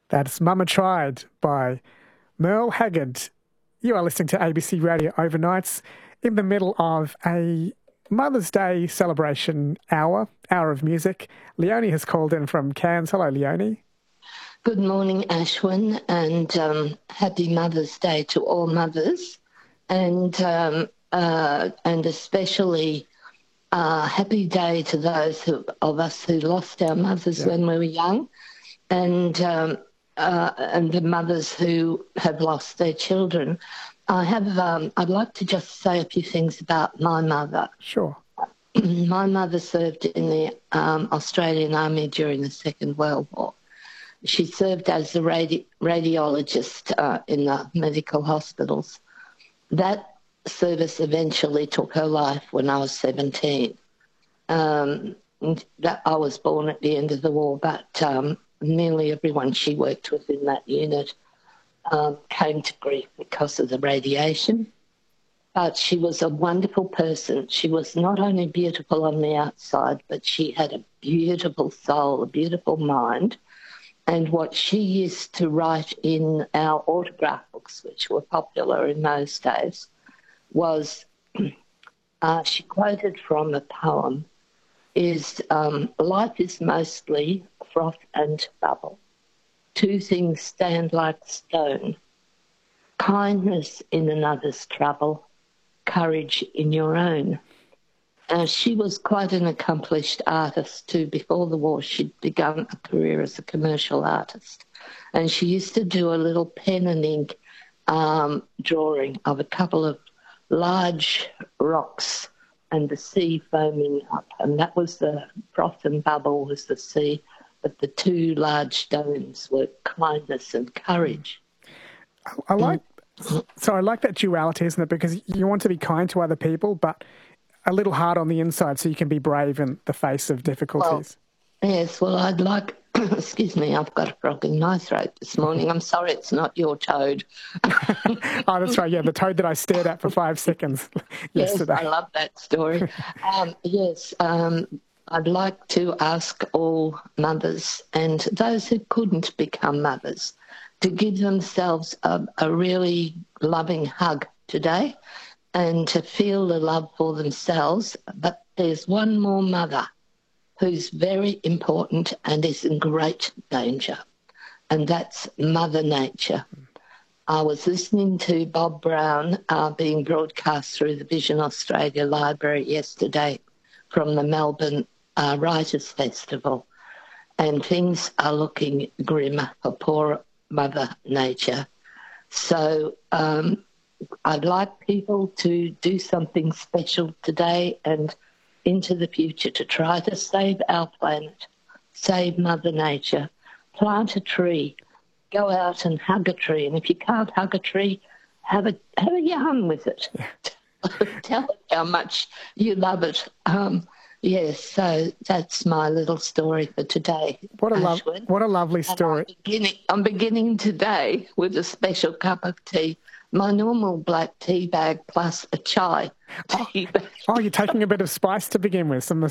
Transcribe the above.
That's Mama Tried by Merle Haggard. You are listening to ABC Radio Overnights in the middle of a Mother's Day celebration hour of music. Leonie has called in from Cairns. Hello, Leonie. Good morning, Ashwin, and happy Mother's Day to all mothers, and especially happy day to those of us who lost our mothers when we were young, and the mothers who have lost their children. I'd like to just say a few things about my mother. Sure. My mother served in the Australian Army during the Second World War. She served as a radiologist in the medical hospitals. That service eventually took her life when I was 17. I was born at the end of the war, but nearly everyone she worked with in that unit came to grief because of the radiation. But she was a wonderful person. She was not only beautiful on the outside, but she had a beautiful soul, a beautiful mind. And what she used to write in our autograph books, which were popular in those days, was she quoted from a poem, life is mostly froth and bubble. Two things stand like stone. Kindness in another's trouble, courage in your own. She was quite an accomplished artist too. Before the war, she'd begun a career as a commercial artist. And she used to do a little pen and ink drawing of a couple of large rocks and the sea foaming up. And that was the froth and bubble was the sea, but the two large stones were kindness and courage. I like that duality, isn't it? Because you want to be kind to other people, but a little hard on the inside so you can be brave in the face of difficulties. I'd like, excuse me, I've got a frog in my throat this morning. I'm sorry it's not your toad. Oh, that's right, the toad that I stared at for 5 seconds yesterday. Yes, I love that story. I'd like to ask all mothers and those who couldn't become mothers to give themselves a really loving hug today and to feel the love for themselves. But there's one more mother who's very important and is in great danger, and that's Mother Nature. I was listening to Bob Brown being broadcast through the Vision Australia Library yesterday from the Melbourne Writers' Festival, and things are looking grim for poor Mother Nature. So I'd like people to do something special today and into the future to try to save our planet, save Mother Nature, plant a tree, go out and hug a tree. And if you can't hug a tree, have a yarn with it. Tell it how much you love it. So that's my little story for today. What a lovely story. I'm beginning today with a special cup of tea. My normal black tea bag plus a chai tea bag. Oh, you're taking a bit of spice to begin with, some